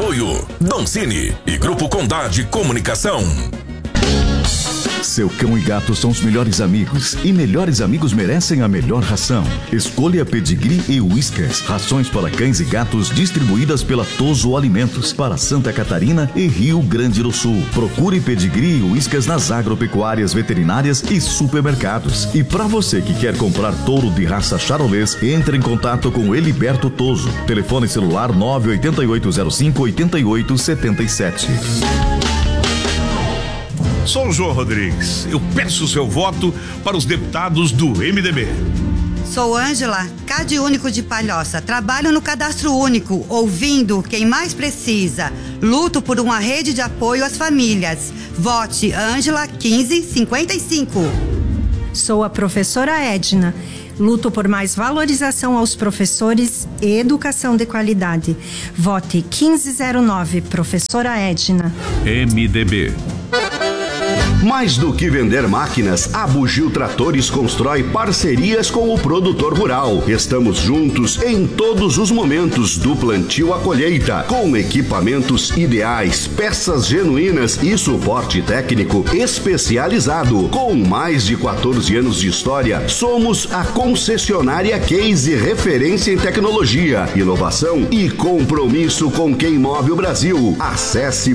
Apoio Doncini e Grupo Condade Comunicação. Seu cão e gato são os melhores amigos e melhores amigos merecem a melhor ração. Escolha Pedigree e Whiskas, rações para cães e gatos distribuídas pela Toso Alimentos para Santa Catarina e Rio Grande do Sul. Procure Pedigree e Whiskas nas agropecuárias, veterinárias e supermercados. E para você que quer comprar touro de raça charolês, entre em contato com Eliberto Toso. Telefone celular 98805-8877. Sou o João Rodrigues. Eu peço o seu voto para os deputados do MDB. Sou Ângela, Cade Único de Palhoça. Trabalho no Cadastro Único, ouvindo quem mais precisa. Luto por uma rede de apoio às famílias. Vote Ângela 1555. Sou a professora Edna. Luto por mais valorização aos professores e educação de qualidade. Vote 1509, professora Edna. MDB. Mais do que vender máquinas, a Bugio Tratores constrói parcerias com o produtor rural. Estamos juntos em todos os momentos, do plantio à colheita, com equipamentos ideais, peças genuínas e suporte técnico especializado. Com mais de 14 anos de história, somos a concessionária Case, referência em tecnologia, inovação e compromisso com quem move o Brasil. Acesse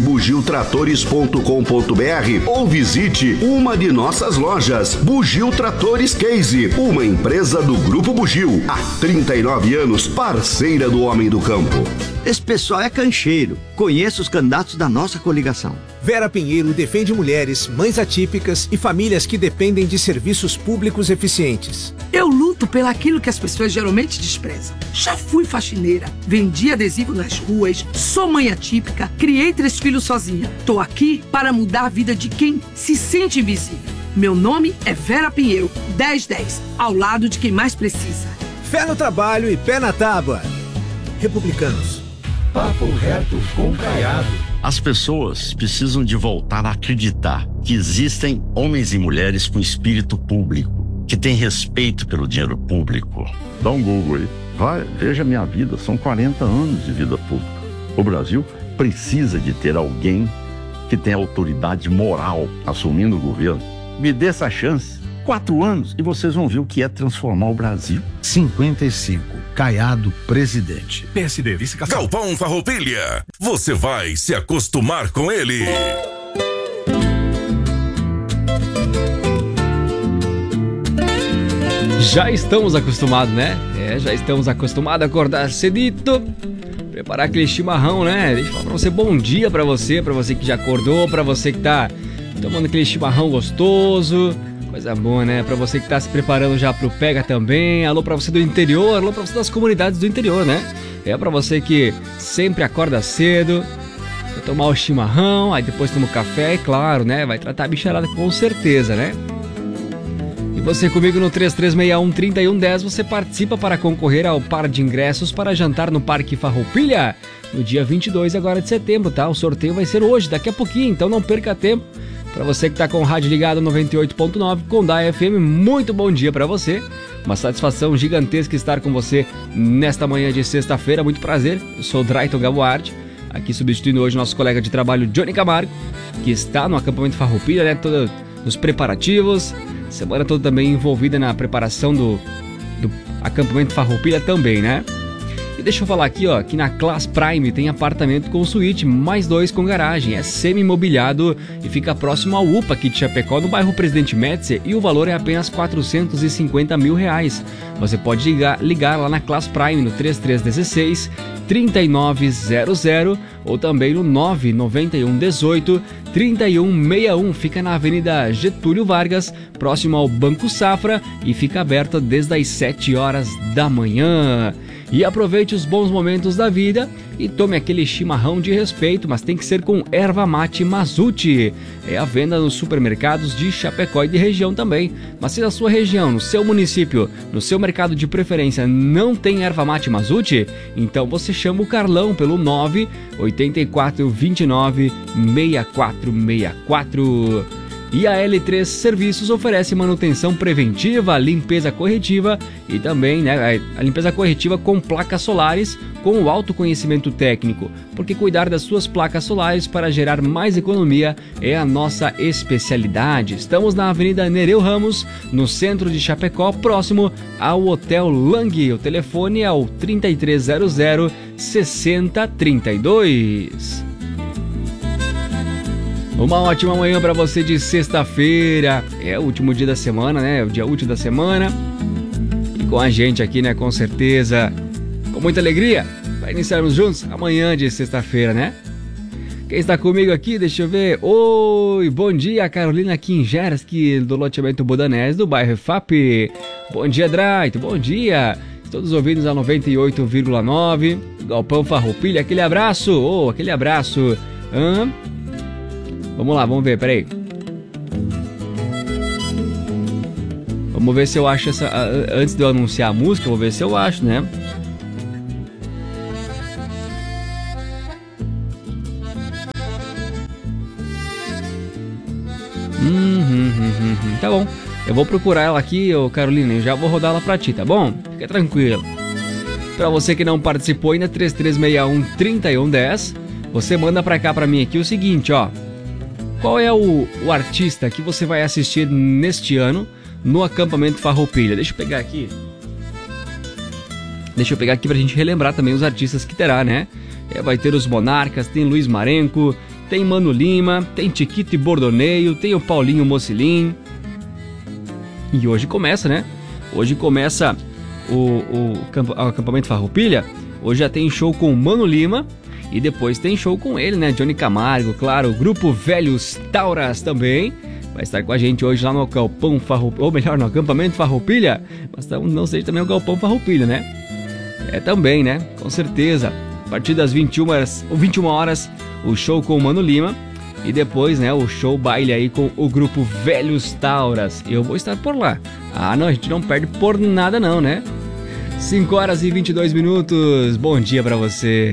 bugiotratores.com.br ou visite uma de nossas lojas. Bugio Tratores Case, uma empresa do Grupo Bugio. Há 39 anos, parceira do homem do campo. Esse pessoal é cancheiro. Conheço os candidatos da nossa coligação. Vera Pinheiro defende mulheres, mães atípicas e famílias que dependem de serviços públicos eficientes. Eu luto pelaquilo que as pessoas geralmente desprezam. Já fui faxineira, vendi adesivo nas ruas, sou mãe atípica, criei 3 filhos sozinha. Tô aqui para mudar a vida de quem se sente invisível. Meu nome é Vera Pinheiro, 1010, ao lado de quem mais precisa. Fé no trabalho e pé na tábua. Republicanos. Papo reto com Caiado. As pessoas precisam de voltar a acreditar que existem homens e mulheres com espírito público, que têm respeito pelo dinheiro público. Dá um Google aí. Vai, veja minha vida. São 40 anos de vida pública. O Brasil precisa de ter alguém que tenha autoridade moral assumindo o governo. Me dê essa chance. 4 anos e vocês vão ver o que é transformar o Brasil. 55. Caiado, presidente. PSD, vice-cação. Galpão Farroupilha. Você vai se acostumar com ele. Já estamos acostumados, né? Já estamos acostumados a acordar cedito, preparar aquele chimarrão, né? Deixa eu falar pra você, bom dia pra você que já acordou, pra você que tá tomando aquele chimarrão gostoso, coisa boa, né? Pra você que tá se preparando já pro Pega também, alô pra você do interior, alô pra você das comunidades do interior, né? Pra você que sempre acorda cedo, vai tomar o chimarrão, aí depois toma o café e claro, né? Vai tratar a bicharada com certeza, né? E você comigo no 3361-3110, você participa para concorrer ao par de ingressos para jantar no Parque Farroupilha, no dia 22 agora de setembro, tá? O sorteio vai ser hoje, daqui a pouquinho, então não perca tempo. Para você que está com o rádio ligado 98.9, Condá FM, muito bom dia para você. Uma satisfação gigantesca estar com você nesta manhã de sexta-feira, muito prazer. Eu sou o Drayton Gabuardi, aqui substituindo hoje nosso colega de trabalho Johnny Camargo, que está no acampamento Farroupilha, né? Todos nos preparativos, semana toda também envolvida na preparação do acampamento Farroupilha também, né? E deixa eu falar aqui, ó, que na Class Prime tem apartamento com suíte, mais 2 com garagem, é semi-imobiliado e fica próximo ao UPA aqui de Chapecó, no bairro Presidente Médici, e o valor é apenas R$450 mil. Você pode ligar lá na Class Prime no 3316-3900 ou também no 99118-3161, fica na Avenida Getúlio Vargas, próximo ao Banco Safra, e fica aberta desde as 7 horas da manhã. E aproveite os bons momentos da vida e tome aquele chimarrão de respeito, mas tem que ser com erva mate Mazuti. É a venda nos supermercados de Chapecó e de região também. Mas se na sua região, no seu município, no seu mercado de preferência não tem erva mate Mazuti, então você chama o Carlão pelo 98429-6464. E a L3 Serviços oferece manutenção preventiva, limpeza corretiva e também, né, a limpeza corretiva com placas solares com o alto conhecimento técnico, porque cuidar das suas placas solares para gerar mais economia é a nossa especialidade. Estamos na Avenida Nereu Ramos, no centro de Chapecó, próximo ao Hotel Lang. O telefone é o 3300-6032. Uma ótima manhã para você de sexta-feira. É o último dia da semana, né? O dia útil da semana. E com a gente aqui, né? Com certeza, com muita alegria, para iniciarmos juntos amanhã de sexta-feira, né? Quem está comigo aqui, deixa eu ver. Oi, bom dia, Carolina Kingerski, do loteamento Budanés, do bairro FAP. Bom dia, Draito, bom dia. Todos ouvindo a 98,9. Galpão Farroupilha, aquele abraço. Aquele abraço. Vamos lá, vamos ver, peraí. Vamos ver se eu acho essa... Antes de eu anunciar a música, vou ver se eu acho, né? Tá bom. Eu vou procurar ela aqui, ô Carolina, e já vou rodar ela pra ti, tá bom? Fica tranquilo. Pra você que não participou ainda, 3361-3110, você manda pra cá pra mim aqui o seguinte, ó. Qual é o artista que você vai assistir neste ano no acampamento Farroupilha? Deixa eu pegar aqui pra gente relembrar também os artistas que terá, né? Vai ter os Monarcas, tem Luiz Marenco, tem Mano Lima, tem Tiquito e Bordoneio, tem o Paulinho Mocilin. E hoje começa, né? Hoje começa o acampamento Farroupilha. Hoje já tem show com o Mano Lima. E depois tem show com ele, né? Johnny Camargo, claro. O grupo Velhos Tauras também vai estar com a gente hoje lá no Galpão Farroupilha. Ou melhor, no acampamento Farroupilha. Mas não seja também o Galpão Farroupilha, né? É também, né? Com certeza. A partir das 21 horas, o show com o Mano Lima. E depois, né? O show baile aí com o grupo Velhos Tauras. Eu vou estar por lá. Ah, não, a gente não perde por nada não, né? 5 horas e 22 minutos. Bom dia pra você.